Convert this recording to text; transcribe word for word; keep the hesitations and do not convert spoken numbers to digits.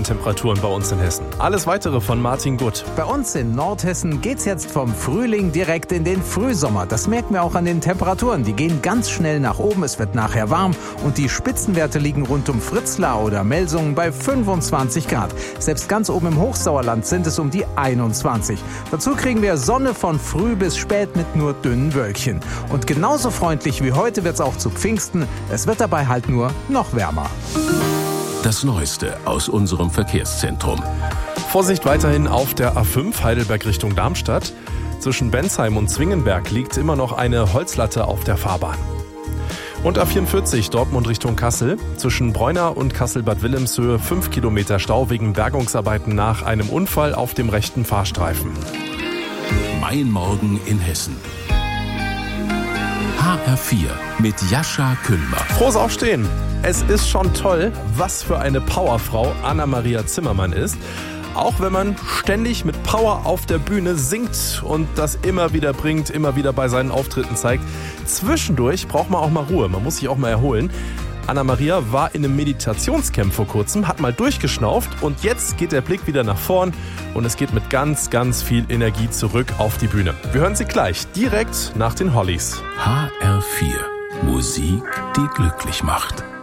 Temperaturen bei uns in Hessen. Alles Weitere von Martin Gutt. Bei uns in Nordhessen geht's jetzt vom Frühling direkt in den Frühsommer. Das merken wir auch an den Temperaturen. Die gehen ganz schnell nach oben, es wird nachher warm und die Spitzenwerte liegen rund um Fritzlar oder Melsungen bei fünfundzwanzig Grad. Selbst ganz oben im Hochsauerland sind es um die einundzwanzig. Dazu kriegen wir Sonne von früh bis spät mit nur dünnen Wölkchen. Und genauso freundlich wie heute wird's auch zu Pfingsten. Es wird dabei halt nur noch wärmer. Das Neueste aus unserem Verkehrszentrum. Vorsicht weiterhin auf der A fünf Heidelberg Richtung Darmstadt. Zwischen Bensheim und Zwingenberg liegt immer noch eine Holzlatte auf der Fahrbahn. Und A vierundvierzig Dortmund Richtung Kassel. Zwischen Bräunar und Kassel-Bad Wilhelmshöhe fünf Kilometer Stau wegen Bergungsarbeiten nach einem Unfall auf dem rechten Fahrstreifen. Mein Morgen in Hessen. H R vier mit Jascha Kühlmer. Frohes Aufstehen! Es ist schon toll, was für eine Powerfrau Anna-Maria Zimmermann ist. Auch wenn man ständig mit Power auf der Bühne singt und das immer wieder bringt, immer wieder bei seinen Auftritten zeigt. Zwischendurch braucht man auch mal Ruhe, man muss sich auch mal erholen. Anna-Maria war in einem Meditationscamp vor kurzem, hat mal durchgeschnauft und jetzt geht der Blick wieder nach vorn und es geht mit ganz, ganz viel Energie zurück auf die Bühne. Wir hören sie gleich, direkt nach den Hollies. H R vier. Musik, die glücklich macht.